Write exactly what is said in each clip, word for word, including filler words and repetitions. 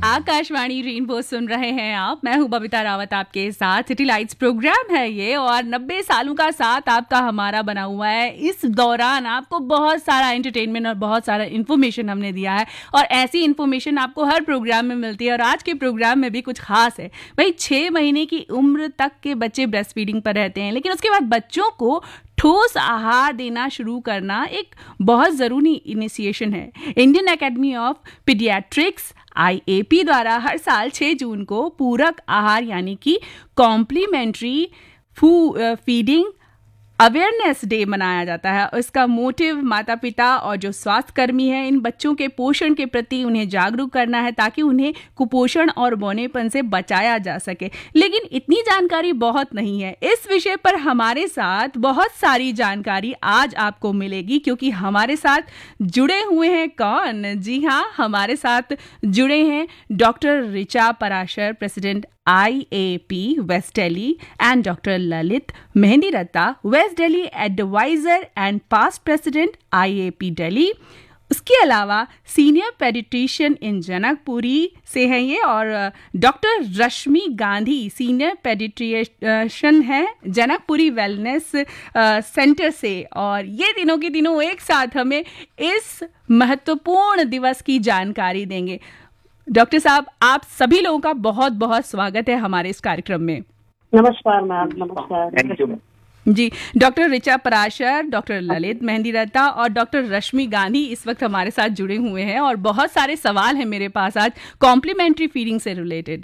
Akashvani rainbow सुन रहे हैं आप। मैं हूं बबीता रावत आपके साथ। सिटी लाइट्स प्रोग्राम है ये और नब्बे सालों का साथ आपका हमारा बना हुआ है। इस दौरान आपको बहुत सारा एंटरटेनमेंट और बहुत सारा इन्फॉर्मेशन हमने दिया है और ऐसी इन्फॉर्मेशन आपको हर प्रोग्राम में मिलती है और आज के प्रोग्राम में भी कुछ खास है। भाई छः महीने की उम्र तक के बच्चे ब्रेस्ट फीडिंग पर रहते हैं, लेकिन उसके बाद बच्चों को ठोस आहार देना शुरू करना एक बहुत ज़रूरी इनिशिएशन है। Indian academy of paediatrics I A P द्वारा हर साल छह जून को पूरक आहार यानी कि कॉम्प्लीमेंट्री फीडिंग अवेयरनेस डे मनाया जाता है। इसका मोटिव माता पिता और जो स्वास्थ्य कर्मी हैं इन बच्चों के पोषण के प्रति उन्हें जागरूक करना है ताकि उन्हें कुपोषण और बौनेपन से बचाया जा सके। लेकिन इतनी जानकारी बहुत नहीं है। इस विषय पर हमारे साथ बहुत सारी जानकारी आज आपको मिलेगी क्योंकि हमारे साथ जुड़े हुए हैं कौन? जी हाँ, हमारे साथ जुड़े हैं doctor Richa Parashar, president I A P waste Delhi, and doctor Lalit Mehndiratta, waste Delhi adviser and past president I A P Delhi. उसके अलावा सीनियर पेडिट्रिशियन इन जनकपुरी से हैं ये और डॉक्टर रश्मि गांधी सीनियर पेडिट्रिशियन हैं जनकपुरी वेलनेस सेंटर से। और ये तीनों की तीनों एक साथ हमें इस महत्वपूर्ण दिवस की जानकारी देंगे। डॉक्टर साहब, आप सभी लोगों का बहुत बहुत स्वागत है हमारे इस कार्यक्रम में। नमस्कार मैम। नमस्कार। Thank you ji. Doctor Richa Parashar, doctor Lalit Mehndiratta और डॉक्टर रश्मि गांधी इस वक्त हमारे साथ जुड़े हुए हैं और बहुत सारे सवाल हैं मेरे पास आज कॉम्प्लीमेंट्री फीडिंग से रिलेटेड।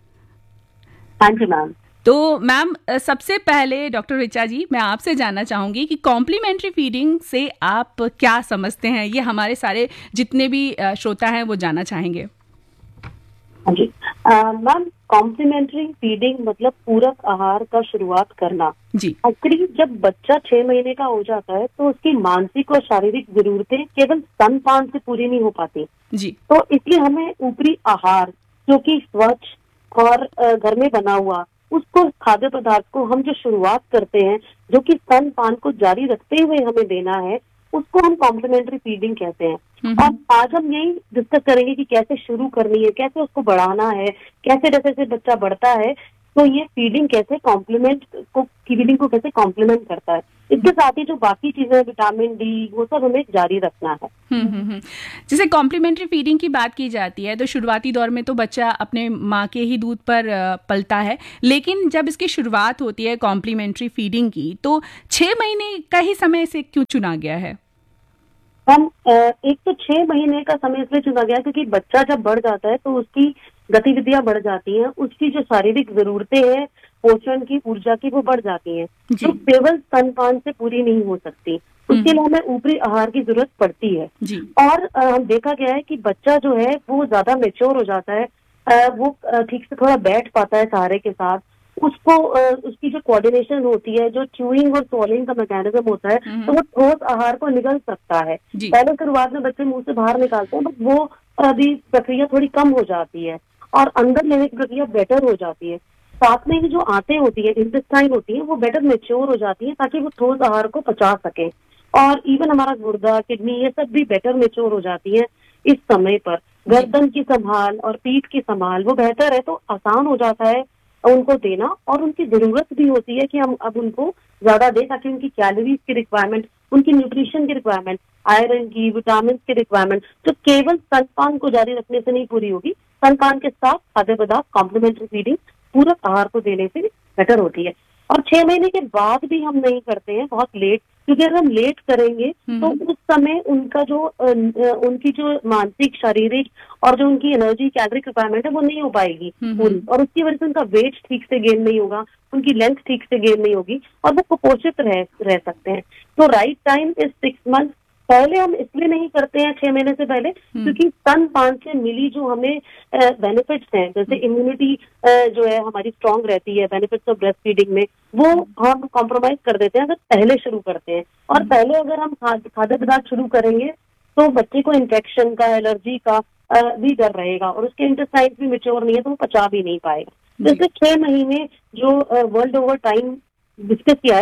हाँ जी मैम। तो मैम, सबसे पहले डॉक्टर ऋचा जी, मैं आपसे जानना चाहूंगी कि कॉम्प्लीमेंट्री फीडिंग से आप क्या समझते हैं? ये हमारे सारे जितने भी श्रोता हैं वो जानना चाहेंगे। हाँ जी मैम, कॉम्प्लीमेंट्री फीडिंग मतलब पूरक आहार का शुरुआत करना जी। एक्चुअली जब बच्चा छह महीने का हो जाता है तो उसकी मानसिक और शारीरिक जरूरतें केवल स्तनपान से पूरी नहीं हो पाती जी। तो इसलिए हमें ऊपरी आहार जो कि स्वच्छ और घर में बना हुआ उसको खाद्य पदार्थ को हम जो शुरुआत करते हैं जो कि स्तनपान को जारी रखते हुए हमें देना है उसको हम कॉम्प्लीमेंट्री फीडिंग कहते हैं। और आज हम यही डिस्कस करेंगे कि कैसे शुरू करनी है, कैसे उसको बढ़ाना है, कैसे जैसे जैसे बच्चा बढ़ता है तो ये फीडिंग कैसे कॉम्प्लीमेंट को फीडिंग को कैसे कॉम्प्लीमेंट करता है। इसके साथ ही जो बाकी चीजें विटामिन डी वो सब हमें जारी रखना है। हम्म हम्म जैसे कॉम्प्लीमेंट्री फीडिंग की बात की जाती है तो शुरुआती दौर में तो बच्चा अपने माँ के ही दूध पर पलता है, लेकिन जब इसकी शुरुआत होती है कॉम्प्लीमेंट्री फीडिंग की तो छह महीने का ही समय से क्यों चुना गया है? हम एक तो छह महीने का समय इसलिए चुना गया क्योंकि बच्चा जब बढ़ जाता है तो उसकी गतिविधियां बढ़ जाती हैं, उसकी जो शारीरिक जरूरतें हैं पोषण की, ऊर्जा की, वो बढ़ जाती हैं जो केवल स्तनपान से पूरी नहीं हो सकती। उसके लिए हमें ऊपरी आहार की जरूरत पड़ती है। और हम देखा गया है कि बच्चा जो है वो ज्यादा मेच्योर हो जाता है, आ, वो ठीक से थोड़ा बैठ पाता है सहारे के साथ, उसको उसकी जो कोऑर्डिनेशन होती है, जो च्यूइंग और स्वॉलिंग का मैकेनिज्म होता है तो वो ठोस आहार को निगल सकता है। पहले शुरुआत में बच्चे मुंह से बाहर निकालते हैं बट वो अभी प्रक्रिया थोड़ी कम हो जाती है और अंदर लेने की प्रक्रिया बेटर हो जाती है। साथ में जो आंतें होती है, इंटेस्टाइन होती है, वो बेटर मेच्योर हो जाती है ताकि वो ठोस आहार को पचा सके। और इवन हमारा गुर्दा, किडनी, ये सब भी बेटर मेच्योर हो जाती है इस समय पर। गर्दन की संभाल और पीठ की संभाल वो बेहतर है तो आसान हो जाता है उनको देना। और उनकी जरूरत भी होती है कि हम अब उनको ज्यादा दें ताकि उनकी कैलोरीज की रिक्वायरमेंट, उनकी न्यूट्रिशन की रिक्वायरमेंट, आयरन की, विटामिन की रिक्वायरमेंट जो केवल स्तनपान को जारी रखने से नहीं पूरी होगी, स्तनपान के साथ खाद्य पदार्थ कॉम्प्लीमेंट्री फीडिंग पूरक आहार को देने से बेटर होती है। और छह महीने के बाद भी हम नहीं करते हैं, बहुत लेट, क्योंकि अगर हम लेट करेंगे तो उस समय उनका जो उनकी जो मानसिक, शारीरिक और जो उनकी एनर्जी, कैलोरिक रिक्वायरमेंट है वो नहीं हो पाएगी पूरी, और उसकी वजह से उनका वेट ठीक से गेन नहीं होगा, उनकी लेंथ ठीक से गेन नहीं होगी और वो कुपोषित रह रह सकते हैं। तो right time is six month. पहले हम इसलिए नहीं करते हैं छह महीने से पहले क्योंकि स्तनपान से मिली जो हमें बेनिफिट्स हैं, जैसे इम्यूनिटी जो है हमारी स्ट्रांग रहती है, बेनिफिट्स ऑफ ब्रेस्ट फीडिंग में, वो हम कॉम्प्रोमाइज कर देते हैं अगर पहले शुरू करते हैं। और पहले अगर हम खाद्य पदार्थ शुरू करेंगे तो बच्चे को इन्फेक्शन का, एलर्जी का भी डर रहेगा और उसके इंटेस्टाइन भी मेच्योर नहीं है तो वो पचा भी नहीं पाएगा। जैसे छह महीने जो वर्ल्ड ओवर टाइम डिस्कस किया है वो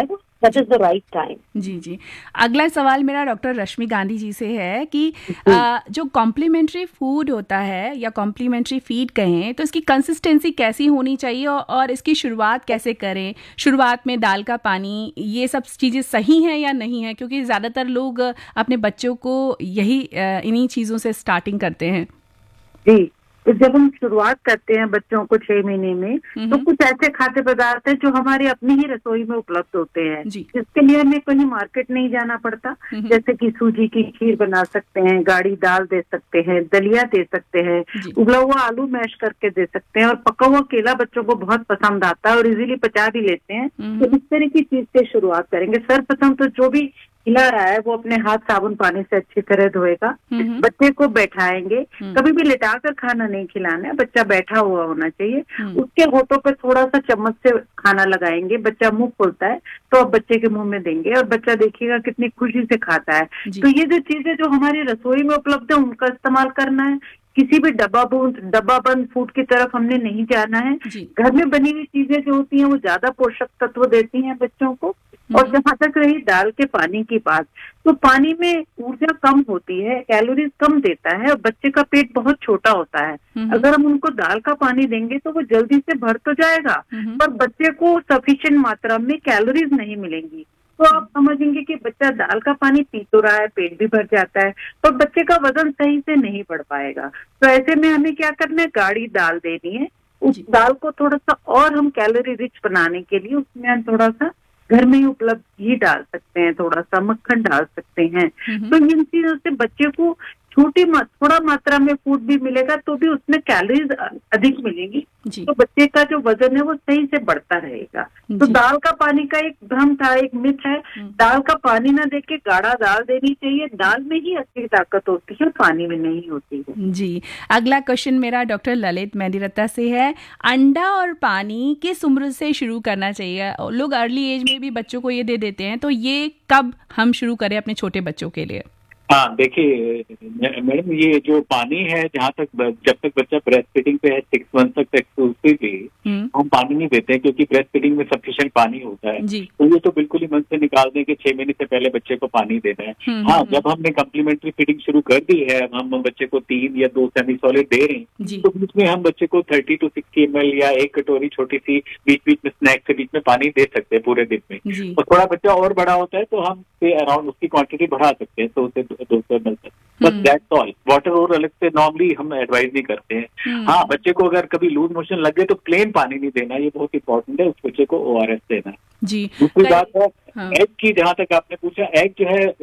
that is the right time. जी जी। अगला सवाल मेरा डॉक्टर रश्मि गांधी जी से है कि आ, जो कॉम्प्लीमेंट्री फूड होता है या कॉम्प्लीमेंट्री फीड कहें तो इसकी कंसिस्टेंसी कैसी होनी चाहिए और, और इसकी शुरुआत कैसे करें? शुरुआत में दाल का पानी, ये सब चीज़ें सही हैं या नहीं है? क्योंकि ज़्यादातर लोग अपने बच्चों को यही इन्हीं चीज़ों से स्टार्टिंग करते हैं। जी, तो जब हम शुरुआत करते हैं बच्चों को छह महीने में, तो कुछ ऐसे खाद्य पदार्थ हैं जो हमारी अपनी ही रसोई में उपलब्ध होते हैं, जिसके लिए हमें कहीं मार्केट नहीं जाना पड़ता। जैसे कि सूजी की खीर बना सकते हैं, गाढ़ी दाल दे सकते हैं, दलिया दे सकते हैं, उबला हुआ आलू मैश करके दे सकते हैं, और पका हुआ केला बच्चों को बहुत पसंद आता है और इजीली पचा भी लेते हैं। तो इस तरह की चीज से शुरुआत करेंगे। सर्वप्रथम तो जो भी खिला रहा है वो अपने हाथ साबुन पानी से अच्छी तरह धोएगा। बच्चे को बैठाएंगे, कभी भी लिटाकर खाना नहीं खिलाना है, बच्चा बैठा हुआ होना चाहिए। उसके होठों पे थोड़ा सा चम्मच से खाना लगाएंगे, बच्चा मुंह खोलता है तो अब बच्चे के मुंह में देंगे और बच्चा देखिएगा कितनी खुशी से खाता है। तो ये जो चीजें जो हमारी रसोई में उपलब्ध है उनका इस्तेमाल करना है। किसी भी डब्बा बंद डब्बा बंद फूड की तरफ हमने नहीं जाना है। घर में बनी हुई चीजें जो होती हैं वो ज्यादा पोषक तत्व देती हैं बच्चों को। और जहां तक रही दाल के पानी की बात, तो पानी में ऊर्जा कम होती है, कैलोरीज कम देता है और बच्चे का पेट बहुत छोटा होता है। अगर हम उनको दाल का पानी देंगे तो वो जल्दी से भर तो जाएगा, पर बच्चे को सफिशिएंट मात्रा में कैलोरीज नहीं मिलेंगी। तो आप समझेंगे कि बच्चा दाल का पानी पी तो रहा है, पेट भी भर जाता है, पर बच्चे का वजन सही से नहीं बढ़ पाएगा। तो ऐसे में हमें क्या करना है, गाढ़ी दाल देनी है। उस दाल को थोड़ा सा और हम कैलोरी रिच बनाने के लिए उसमें हम थोड़ा सा घर में ही उपलब्ध घी डाल सकते हैं, थोड़ा सा मक्खन डाल सकते हैं। तो इन चीजों से बच्चे को छोटी मा, थोड़ा मात्रा में फूड भी मिलेगा तो भी उसमें कैलोरीज अधिक मिलेंगी, तो बच्चे का जो वजन है वो सही से बढ़ता रहेगा। तो दाल का पानी का एक भ्रम था, एक मिथ है, दाल का पानी ना देके गाढ़ा दाल देनी चाहिए। दाल में ही अच्छी ताकत होती है, पानी में नहीं होती है। जी। अगला क्वेश्चन मेरा डॉक्टर ललित मेहंदीरत्ता से है, अंडा और पानी किस उम्र से शुरू करना चाहिए? लोग अर्ली एज में भी बच्चों को ये दे देते हैं, तो ये कब हम शुरू करें अपने छोटे बच्चों के लिए? हाँ, देखिए मैडम, ये जो पानी है, जहाँ तक जब तक बच्चा ब्रेस्ट फीडिंग पे है सिक्स मंथ तक एक्सक्लूसिवली हम पानी नहीं देते हैं, क्योंकि ब्रेस्ट फीडिंग में सफिशिएंट पानी होता है। तो ये तो बिल्कुल ही मन से निकाल दें कि छह महीने से पहले बच्चे को पानी देना है। हाँ, जब हमने कम्प्लीमेंट्री फीडिंग शुरू कर दी है, हम बच्चे को तीन या दो सेमी सॉलिड दे रहे हैं, तो बीच में हम बच्चे को thirty two sixty M L या एक कटोरी छोटी सी बीच बीच में स्नैक्स के बीच में पानी दे सकते हैं पूरे दिन में। और थोड़ा बच्चा और बड़ा होता है तो हम अराउंड उसकी क्वांटिटी बढ़ा सकते हैं, तो उसे दो सौ एम एल तक। बस दैट्स ऑल। वाटर और अलग से नॉर्मली हम एडवाइज नहीं करते हैं। हाँ, बच्चे को अगर कभी लूज मोशन लगे तो प्लेन पानी नहीं देना, ये बहुत इंपॉर्टेंट है। उस बच्चे को ओ आर एस देना है। जी। दूसरी बात है एग की, जहाँ तक आपने पूछा, एग जो है